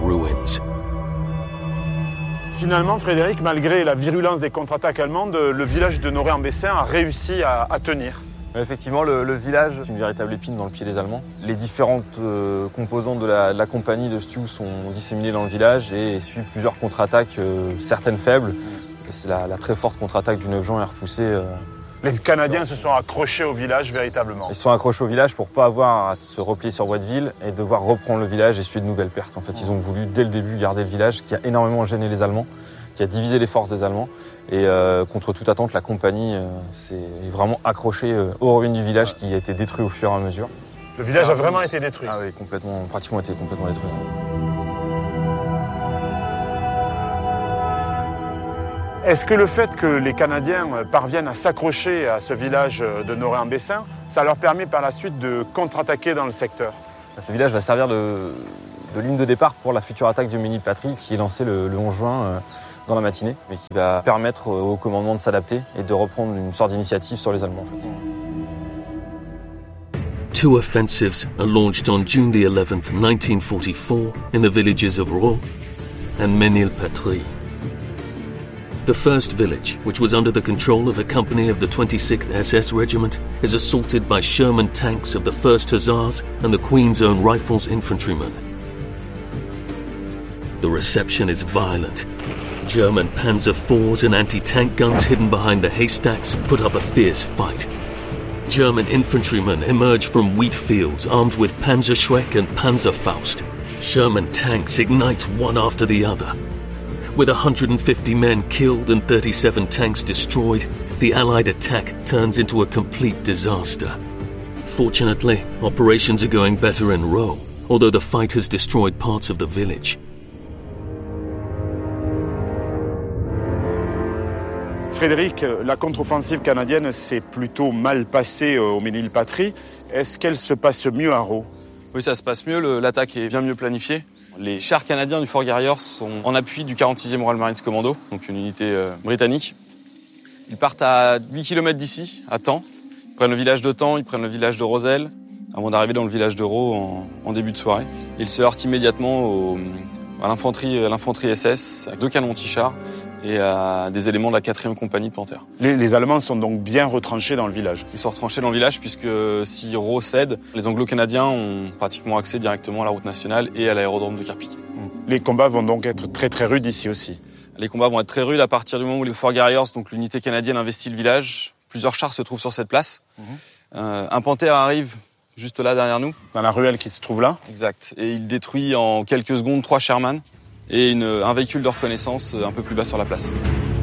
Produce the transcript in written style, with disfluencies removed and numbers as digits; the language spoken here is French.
ruins. Finalement, Frédéric, malgré la virulence des contre-attaques allemandes, le village de Noret-en-Bessin a réussi à tenir. Effectivement, le village est une véritable épine dans le pied des Allemands. Les différentes composantes de la compagnie de Stu sont disséminées dans le village et suivent plusieurs contre-attaques, certaines faibles. Et c'est la très forte contre-attaque du 9 juin est repoussée. Les Canadiens se sont accrochés au village véritablement. Ils se sont accrochés au village pour ne pas avoir à se replier sur Watteville et devoir reprendre le village et suivre de nouvelles pertes. En fait, ils ont voulu dès le début garder le village, qui a énormément gêné les Allemands, qui a divisé les forces des Allemands. Et contre toute attente, la compagnie s'est vraiment accrochée aux ruines du village qui a été détruit au fur et à mesure. Le village a vraiment été détruit. Ah oui, pratiquement été complètement détruit. Est-ce que le fait que les Canadiens parviennent à s'accrocher à ce village de Noret-en-Bessin, ça leur permet par la suite de contre-attaquer dans le secteur? Ce village va servir de ligne de départ pour la future attaque du Mini-Patrie qui est lancée le 11 juin dans la matinée, mais qui va permettre au commandement de s'adapter et de reprendre une sorte d'initiative sur les Allemands. En fait. Two offensives are launched on June the 11th, 1944 in the villages of Raux and Ménil-Patrie. The first village, which was under the control of a company of the 26th SS Regiment, is assaulted by Sherman tanks of the 1st Hussars and the Queen's Own Rifles infantrymen. The reception is violent. German Panzer IVs and anti-tank guns hidden behind the haystacks put up a fierce fight. German infantrymen emerge from wheat fields armed with Panzerschreck and Panzerfaust. Sherman tanks ignite one after the other. With 150 men killed and 37 tanks destroyed, the Allied attack turns into a complete disaster. Fortunately, operations are going better in Raux, although the fight has destroyed parts of the village. Frédéric, la contre-offensive canadienne s'est plutôt mal passée au Ménil-Patrie. Est-ce qu'elle se passe mieux à Raux? Oui, ça se passe mieux. L'attaque est bien mieux planifiée. Les chars canadiens du Fort Garriers sont en appui du 46e Royal Marines Commando, donc une unité britannique. Ils partent à 8 km d'ici, à Taon. Ils prennent le village de Taon, ils prennent le village de Roselle, avant d'arriver dans le village de Raux en début de soirée. Ils se heurtent immédiatement à l'infanterie SS, avec 2 canons anti-chars et à des éléments de la 4e compagnie de Panthère. Les Allemands sont donc bien retranchés dans le village. Ils sont retranchés dans le village puisque si Raux cède, les Anglo-Canadiens ont pratiquement accès directement à la route nationale et à l'aérodrome de Carpiquet. Les combats vont donc être très très rudes ici aussi. Les combats vont être très rudes à partir du moment où le Fort Garriers, donc l'unité canadienne, investit le village. Plusieurs chars se trouvent sur cette place. Un Panthère arrive juste là derrière nous. Dans la ruelle qui se trouve là. Exact. Et il détruit en quelques secondes 3 Sherman et un véhicule de reconnaissance un peu plus bas sur la place.